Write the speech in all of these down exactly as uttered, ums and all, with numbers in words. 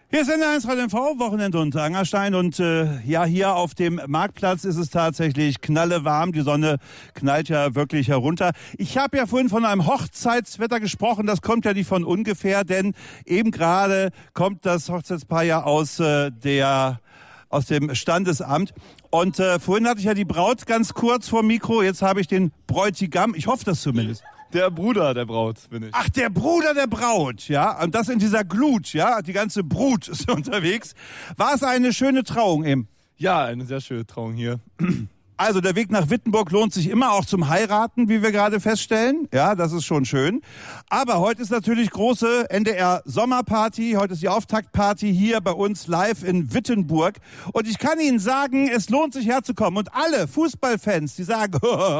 Hier ist N eins Radio M V, Wochenende und Angerstein und äh, ja, hier auf dem Marktplatz ist es tatsächlich knallewarm, die Sonne knallt ja wirklich herunter. Ich habe ja vorhin von einem Hochzeitswetter gesprochen, das kommt ja nicht von ungefähr, denn eben gerade kommt das Hochzeitspaar ja aus äh, der aus dem Standesamt und äh, vorhin hatte ich ja die Braut ganz kurz vor Mikro, jetzt habe ich den Bräutigam, ich hoffe das zumindest. Der Bruder der Braut bin ich. Ach, der Bruder der Braut, ja. Und das in dieser Glut, ja. Die ganze Brut ist unterwegs. War es eine schöne Trauung eben? Ja, eine sehr schöne Trauung hier. Also der Weg nach Wittenburg lohnt sich immer auch zum Heiraten, wie wir gerade feststellen. Ja, das ist schon schön. Aber heute ist natürlich große N D R-Sommerparty. Heute ist die Auftaktparty hier bei uns live in Wittenburg. Und ich kann Ihnen sagen, es lohnt sich herzukommen. Und alle Fußballfans, die sagen,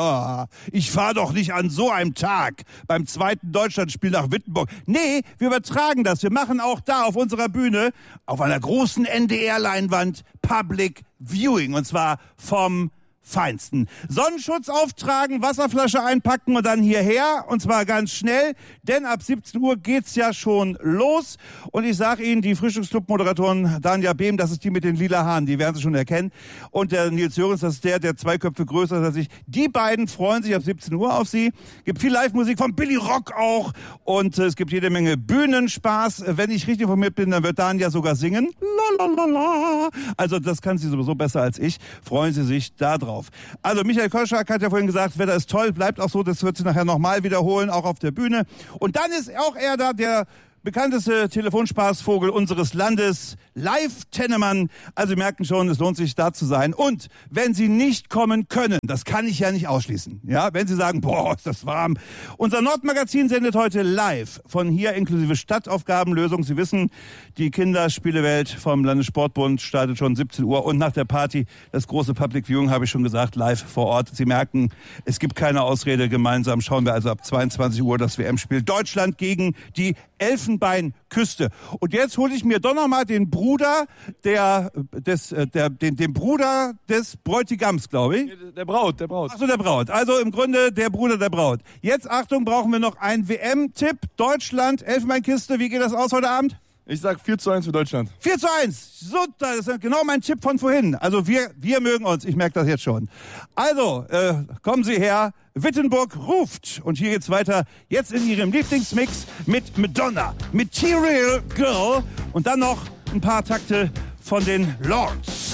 ich fahre doch nicht an so einem Tag beim zweiten Deutschlandspiel nach Wittenburg. Nee, wir übertragen das. Wir machen auch da auf unserer Bühne, auf einer großen N D R-Leinwand, Public Viewing. Und zwar vom Feinsten. Sonnenschutz auftragen, Wasserflasche einpacken und dann hierher, und zwar ganz schnell, denn ab siebzehn Uhr geht's ja schon los. Und ich sage Ihnen, die Frühstücksclub-Moderatorin Danja Behm, das ist die mit den lila Haaren, die werden Sie schon erkennen. Und der Nils Jürgens, das ist der, der zwei Köpfe größer ist als ich. Die beiden freuen sich ab siebzehn Uhr auf Sie. Gibt viel Live-Musik von Billy Rock auch. Und äh, es gibt jede Menge Bühnenspaß. Wenn ich richtig informiert bin, dann wird Danja sogar singen. Lalalala. Also das kann sie sowieso besser als ich. Freuen Sie sich da drauf. Also Michael Koschak hat ja vorhin gesagt, Wetter ist toll, bleibt auch so, das wird sie nachher nochmal wiederholen, auch auf der Bühne. Und dann ist auch er da, der bekannteste Telefonspaßvogel unseres Landes, Live Tennemann. Also Sie merken schon, es lohnt sich da zu sein. Und wenn Sie nicht kommen können, das kann ich ja nicht ausschließen. Ja, wenn Sie sagen, boah, ist das warm. Unser Nordmagazin sendet heute live von hier inklusive Stadtaufgabenlösung. Sie wissen, die Kinderspielewelt vom Landessportbund startet schon siebzehn Uhr. Und nach der Party, das große Public Viewing, habe ich schon gesagt, live vor Ort. Sie merken, es gibt keine Ausrede. Gemeinsam schauen wir also ab zweiundzwanzig Uhr das W M-Spiel Deutschland gegen die Elfenbeinküste. Und jetzt hole ich mir doch noch mal den Bruder der, des, der, den, den Bruder des Bräutigams, glaube ich. Der Braut, der Braut. Ach so, der Braut. Also im Grunde der Bruder der Braut. Jetzt, Achtung, brauchen wir noch einen W M-Tipp. Deutschland, Elfenbeinküste. Wie geht das aus heute Abend? Ich sag vier zu eins für Deutschland. vier zu eins. So, das ist genau mein Tipp von vorhin. Also wir, wir mögen uns. Ich merke das jetzt schon. Also, äh, kommen Sie her. Wittenburg ruft. Und hier geht's weiter. Jetzt in Ihrem Lieblingsmix mit Madonna, Material Girl und dann noch ein paar Takte von den Lords.